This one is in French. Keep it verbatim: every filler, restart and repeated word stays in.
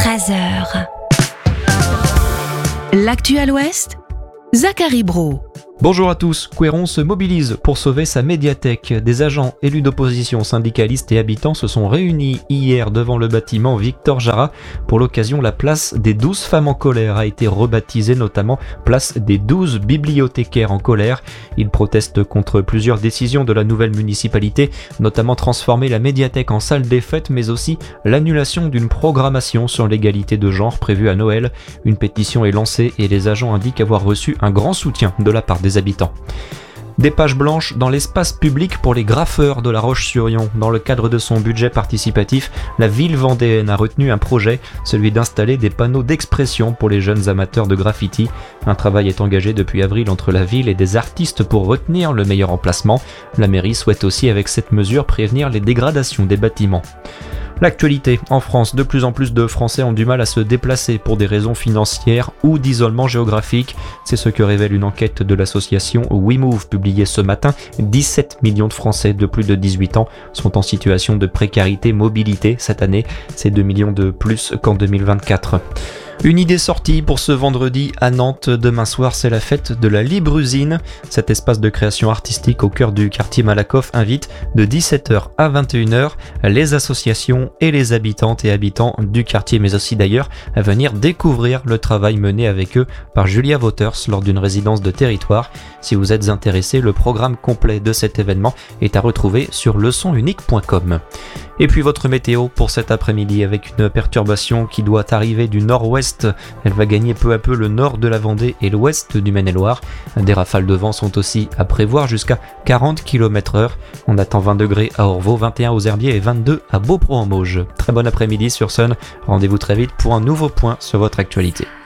treize heures. L'actu à l'Ouest, Zachary Brault. Bonjour à tous, Couëron se mobilise pour sauver sa médiathèque. Des agents, élus d'opposition, syndicalistes et habitants se sont réunis hier devant le bâtiment Victor Jara. Pour l'occasion, la place des douze femmes en colère a été rebaptisée, notamment place des douze bibliothécaires en colère. Ils protestent contre plusieurs décisions de la nouvelle municipalité, notamment transformer la médiathèque en salle des fêtes, mais aussi l'annulation d'une programmation sur l'égalité de genre prévue à Noël. Une pétition est lancée et les agents indiquent avoir reçu un grand soutien de la part des habitants. Des pages blanches dans l'espace public pour les graffeurs de La Roche-sur-Yon. Dans le cadre de son budget participatif, la ville vendéenne a retenu un projet, celui d'installer des panneaux d'expression pour les jeunes amateurs de graffiti. Un travail est engagé depuis avril entre la ville et des artistes pour retenir le meilleur emplacement. La mairie souhaite aussi avec cette mesure prévenir les dégradations des bâtiments. L'actualité. En France, de plus en plus de Français ont du mal à se déplacer pour des raisons financières ou d'isolement géographique. C'est ce que révèle une enquête de l'association WeMove publiée ce matin. dix-sept millions de Français de plus de dix-huit ans sont en situation de précarité mobilité cette année. C'est deux millions de plus qu'en deux mille vingt-quatre. Une idée sortie pour ce vendredi à Nantes. Demain soir, c'est la fête de la Libre Usine. Cet espace de création artistique au cœur du quartier Malakoff invite de dix-sept heures à vingt et une heures les associations et les habitantes et habitants du quartier, mais aussi d'ailleurs à venir découvrir le travail mené avec eux par Julia Wouters lors d'une résidence de territoire. Si vous êtes intéressé, le programme complet de cet événement est à retrouver sur leçon unique point com. Et puis votre météo pour cet après-midi avec une perturbation qui doit arriver du nord-ouest. Elle va gagner peu à peu le nord de la Vendée et l'ouest du Maine-et-Loire. Des rafales de vent sont aussi à prévoir jusqu'à quarante kilomètres heure. On attend vingt degrés à Orvault, vingt et un aux Herbiers et vingt-deux à Beaupro-en-Mauges. Très bon après-midi sur Sun. Rendez-vous très vite pour un nouveau point sur votre actualité.